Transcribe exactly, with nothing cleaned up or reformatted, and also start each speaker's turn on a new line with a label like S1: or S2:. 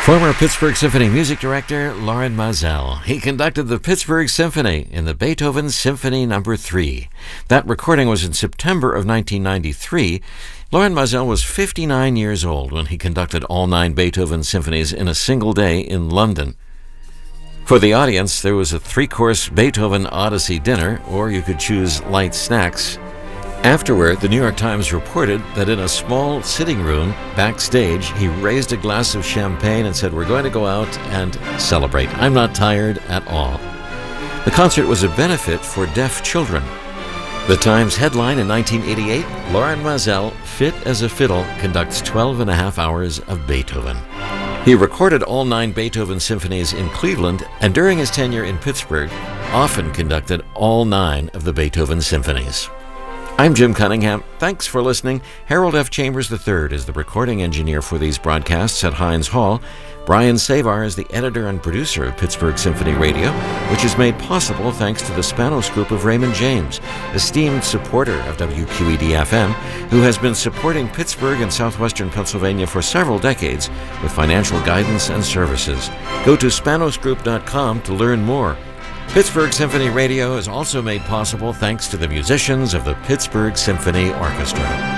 S1: Former Pittsburgh Symphony music director Lorin Maazel. He conducted the Pittsburgh Symphony in the Beethoven Symphony Number three. That recording was in September of nineteen ninety-three. Lorin Maazel was fifty-nine years old when he conducted all nine Beethoven symphonies in a single day in London. For the audience, there was a three-course Beethoven Odyssey dinner, or you could choose light snacks. Afterward, the New York Times reported that in a small sitting room backstage, he raised a glass of champagne and said, "We're going to go out and celebrate. I'm not tired at all." The concert was a benefit for deaf children. The Times headline in nineteen eighty-eight, Lorin Maazel, fit as a fiddle, conducts twelve and a half hours of Beethoven. He recorded all nine Beethoven symphonies in Cleveland, and during his tenure in Pittsburgh, often conducted all nine of the Beethoven symphonies. I'm Jim Cunningham. Thanks for listening. Harold F. Chambers the third is the recording engineer for these broadcasts at Heinz Hall. Brian Savar is the editor and producer of Pittsburgh Symphony Radio, which is made possible thanks to the Spanos Group of Raymond James, esteemed supporter of W Q E D F M, who has been supporting Pittsburgh and southwestern Pennsylvania for several decades with financial guidance and services. Go to spanos group dot com to learn more. Pittsburgh Symphony Radio is also made possible thanks to the musicians of the Pittsburgh Symphony Orchestra.